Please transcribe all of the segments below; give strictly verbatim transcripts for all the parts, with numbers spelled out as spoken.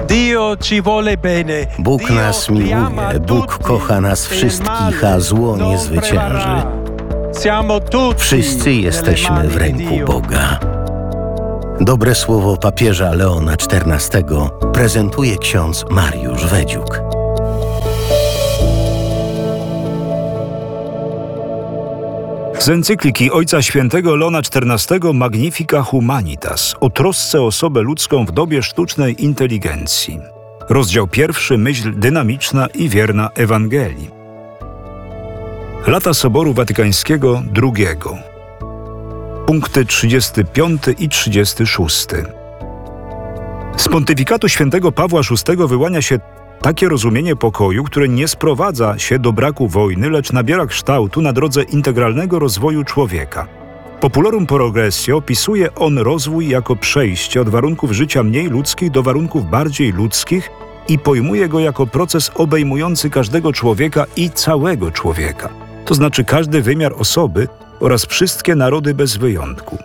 Bóg nas miłuje, Bóg kocha nas wszystkich, a zło nie zwycięży. Wszyscy jesteśmy w ręku Boga. Dobre słowo papieża Leona czternastego prezentuje ksiądz Mariusz Wedziuk. Z encykliki Ojca Świętego Leona czternastego Magnifica Humanitas o trosce o osobę ludzką w dobie sztucznej inteligencji. Rozdział pierwszy, myśl dynamiczna i wierna Ewangelii. Lata Soboru Watykańskiego drugiego. Punkty trzydziesty piąty i trzydziesty szósty. Z pontyfikatu świętego Pawła szóstego wyłania się takie rozumienie pokoju, które nie sprowadza się do braku wojny, lecz nabiera kształtu na drodze integralnego rozwoju człowieka. Populorum Progressio opisuje on rozwój jako przejście od warunków życia mniej ludzkich do warunków bardziej ludzkich i pojmuje go jako proces obejmujący każdego człowieka i całego człowieka, to znaczy każdy wymiar osoby oraz wszystkie narody bez wyjątku.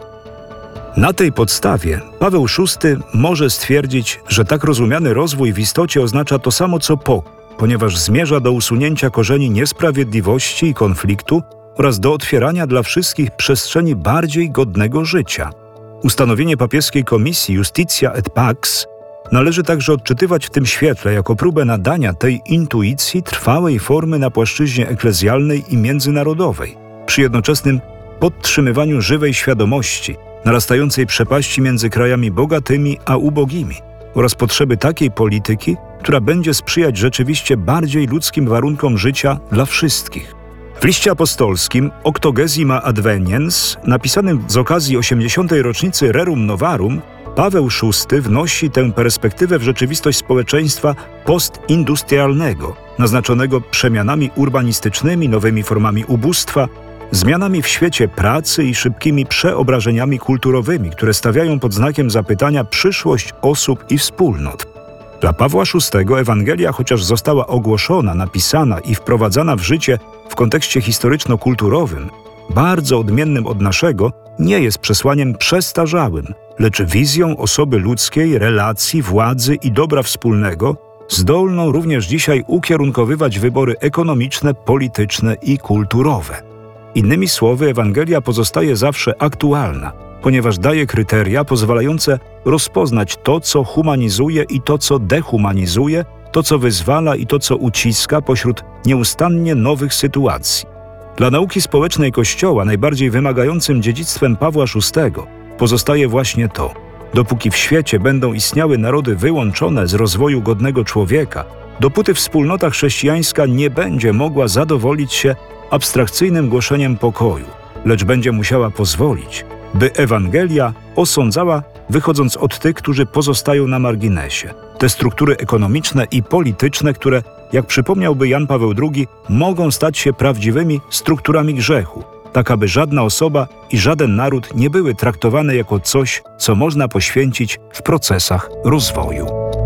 Na tej podstawie Paweł szósty może stwierdzić, że tak rozumiany rozwój w istocie oznacza to samo co pokój, ponieważ zmierza do usunięcia korzeni niesprawiedliwości i konfliktu oraz do otwierania dla wszystkich przestrzeni bardziej godnego życia. Ustanowienie papieskiej komisji Justitia et Pax należy także odczytywać w tym świetle jako próbę nadania tej intuicji trwałej formy na płaszczyźnie eklezjalnej i międzynarodowej, przy jednoczesnym podtrzymywaniu żywej świadomości narastającej przepaści między krajami bogatymi a ubogimi oraz potrzeby takiej polityki, która będzie sprzyjać rzeczywiście bardziej ludzkim warunkom życia dla wszystkich. W liście apostolskim Octogesima Adveniens, napisanym z okazji osiemdziesiątej rocznicy Rerum Novarum, Paweł szósty wnosi tę perspektywę w rzeczywistość społeczeństwa postindustrialnego, naznaczonego przemianami urbanistycznymi, nowymi formami ubóstwa, zmianami w świecie pracy i szybkimi przeobrażeniami kulturowymi, które stawiają pod znakiem zapytania przyszłość osób i wspólnot. Dla Pawła szóstego Ewangelia, chociaż została ogłoszona, napisana i wprowadzana w życie w kontekście historyczno-kulturowym, bardzo odmiennym od naszego, nie jest przesłaniem przestarzałym, lecz wizją osoby ludzkiej, relacji, władzy i dobra wspólnego, zdolną również dzisiaj ukierunkowywać wybory ekonomiczne, polityczne i kulturowe. Innymi słowy, Ewangelia pozostaje zawsze aktualna, ponieważ daje kryteria pozwalające rozpoznać to, co humanizuje i to, co dehumanizuje, to, co wyzwala i to, co uciska pośród nieustannie nowych sytuacji. Dla nauki społecznej Kościoła najbardziej wymagającym dziedzictwem Pawła szóstego pozostaje właśnie to. Dopóki w świecie będą istniały narody wyłączone z rozwoju godnego człowieka, dopóty wspólnota chrześcijańska nie będzie mogła zadowolić się abstrakcyjnym głoszeniem pokoju, lecz będzie musiała pozwolić, by Ewangelia osądzała, wychodząc od tych, którzy pozostają na marginesie. Te struktury ekonomiczne i polityczne, które, jak przypomniałby Jan Paweł drugi, mogą stać się prawdziwymi strukturami grzechu, tak aby żadna osoba i żaden naród nie były traktowane jako coś, co można poświęcić w procesach rozwoju.